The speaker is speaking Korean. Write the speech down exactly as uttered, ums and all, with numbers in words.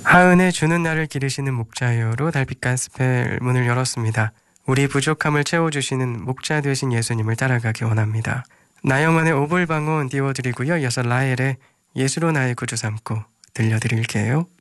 하은의 주는 나를 기르시는 목자여로 달빛 가스펠 문을 열었습니다. 우리 부족함을 채워주시는 목자 되신 예수님을 따라가기 원합니다. 나영원의 오불방언 띄워드리고요. 이어서 라헬의 예수로 나의 구주 삼고 들려드릴게요.